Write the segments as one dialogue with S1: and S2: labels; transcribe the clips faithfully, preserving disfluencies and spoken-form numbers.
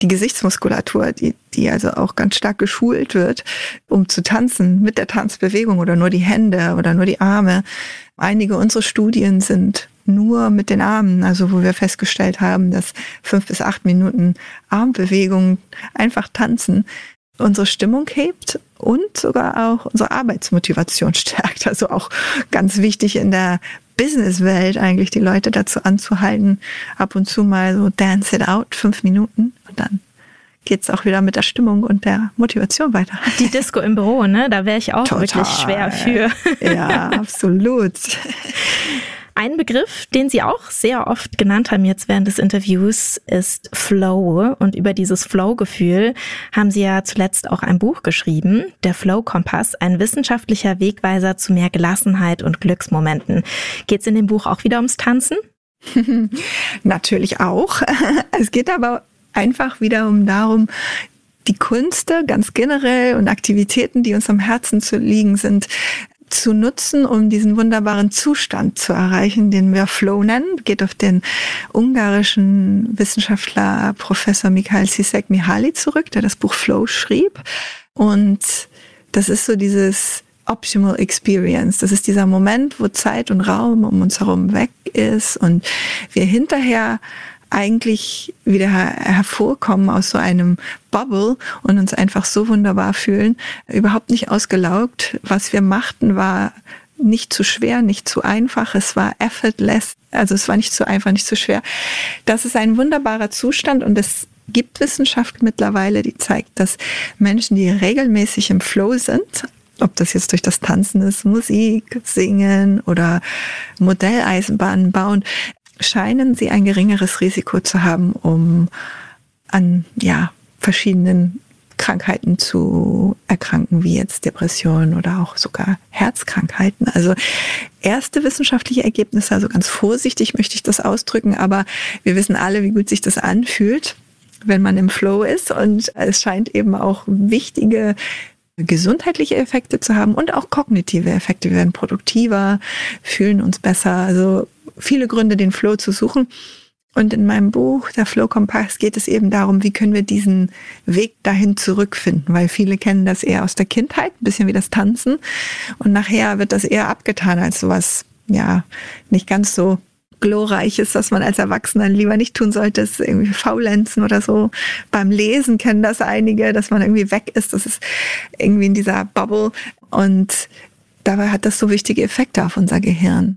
S1: die Gesichtsmuskulatur, die, die also auch ganz stark geschult wird, um zu tanzen mit der Tanzbewegung oder nur die Hände oder nur die Arme. Einige unserer Studien sind nur mit den Armen, also wo wir festgestellt haben, dass fünf bis acht Minuten Armbewegung, einfach tanzen, unsere Stimmung hebt und sogar auch unsere Arbeitsmotivation stärkt. Also auch ganz wichtig in der Businesswelt eigentlich, die Leute dazu anzuhalten, ab und zu mal so dance it out, fünf Minuten und dann geht's auch wieder mit der Stimmung und der Motivation weiter.
S2: Die Disco im Büro, ne? Da wäre ich auch
S1: Total.
S2: Wirklich schwer für.
S1: Ja, absolut.
S2: Ein Begriff, den Sie auch sehr oft genannt haben jetzt während des Interviews, ist Flow. Und über dieses Flow-Gefühl haben Sie ja zuletzt auch ein Buch geschrieben, der Flow-Kompass, ein wissenschaftlicher Wegweiser zu mehr Gelassenheit und Glücksmomenten. Geht es in dem Buch auch wieder ums Tanzen?
S1: Natürlich auch. Es geht aber einfach wiederum darum, die Künste ganz generell und Aktivitäten, die uns am Herzen zu liegen sind, zu nutzen, um diesen wunderbaren Zustand zu erreichen, den wir Flow nennen. Geht auf den ungarischen Wissenschaftler Professor Michael Csikszentmihalyi zurück, der das Buch Flow schrieb. Und das ist so dieses Optimal Experience. Das ist dieser Moment, wo Zeit und Raum um uns herum weg ist und wir hinterher eigentlich wieder hervorkommen aus so einem Bubble und uns einfach so wunderbar fühlen, überhaupt nicht ausgelaugt. Was wir machten, war nicht zu schwer, nicht zu einfach, es war effortless, also es war nicht zu einfach, nicht zu schwer. Das ist ein wunderbarer Zustand und es gibt Wissenschaft mittlerweile, die zeigt, dass Menschen, die regelmäßig im Flow sind, ob das jetzt durch das Tanzen ist, Musik, Singen oder Modelleisenbahnen bauen, scheinen sie ein geringeres Risiko zu haben, um an ja, verschiedenen Krankheiten zu erkranken, wie jetzt Depressionen oder auch sogar Herzkrankheiten. Also erste wissenschaftliche Ergebnisse, also ganz vorsichtig möchte ich das ausdrücken, aber wir wissen alle, wie gut sich das anfühlt, wenn man im Flow ist, und es scheint eben auch wichtige gesundheitliche Effekte zu haben und auch kognitive Effekte. Wir werden produktiver, fühlen uns besser, also viele Gründe, den Flow zu suchen. Und in meinem Buch, der Flow-Kompass, geht es eben darum, wie können wir diesen Weg dahin zurückfinden, weil viele kennen das eher aus der Kindheit, ein bisschen wie das Tanzen, und nachher wird das eher abgetan als sowas, ja, nicht ganz so Glorreiches, was man als Erwachsener lieber nicht tun sollte, ist irgendwie Faulenzen oder so. Beim Lesen kennen das einige, dass man irgendwie weg ist, das ist irgendwie in dieser Bubble, und dabei hat das so wichtige Effekte auf unser Gehirn.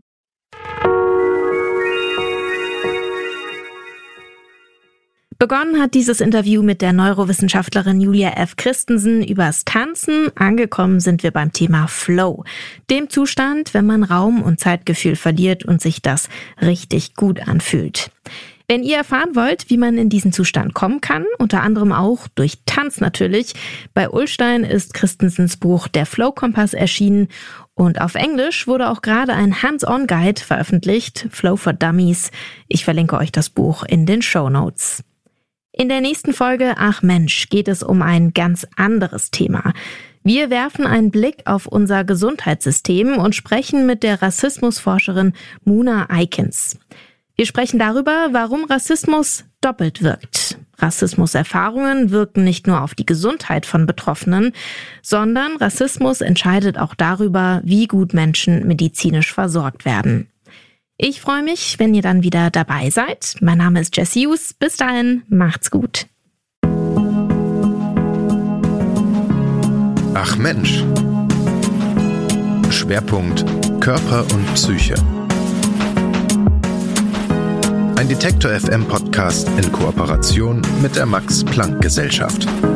S2: Begonnen hat dieses Interview mit der Neurowissenschaftlerin Julia F. Christensen übers Tanzen. Angekommen sind wir beim Thema Flow, dem Zustand, wenn man Raum- und Zeitgefühl verliert und sich das richtig gut anfühlt. Wenn ihr erfahren wollt, wie man in diesen Zustand kommen kann, unter anderem auch durch Tanz natürlich, bei Ullstein ist Christensens Buch Der Flow-Kompass erschienen und auf Englisch wurde auch gerade ein Hands-on-Guide veröffentlicht, Flow for Dummies. Ich verlinke euch das Buch in den Shownotes. In der nächsten Folge Ach Mensch geht es um ein ganz anderes Thema. Wir werfen einen Blick auf unser Gesundheitssystem und sprechen mit der Rassismusforscherin Muna Eikens. Wir sprechen darüber, warum Rassismus doppelt wirkt. Rassismuserfahrungen wirken nicht nur auf die Gesundheit von Betroffenen, sondern Rassismus entscheidet auch darüber, wie gut Menschen medizinisch versorgt werden. Ich freue mich, wenn ihr dann wieder dabei seid. Mein Name ist Jessie Hughes. Bis dahin, macht's gut.
S3: Ach Mensch. Schwerpunkt Körper und Psyche. Ein Detektor F M Podcast in Kooperation mit der Max-Planck-Gesellschaft.